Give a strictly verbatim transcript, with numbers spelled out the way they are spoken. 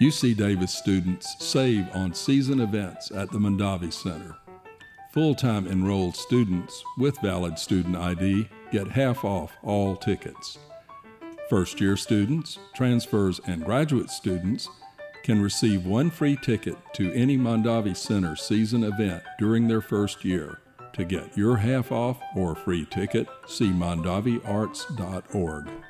U C Davis students save on season events at the Mondavi Center. Full-time enrolled students with valid student I D get half off all tickets. First-year students, transfers, and graduate students can receive one free ticket to any Mondavi Center season event during their first year. To get your half off or free ticket, see mondavi arts dot org.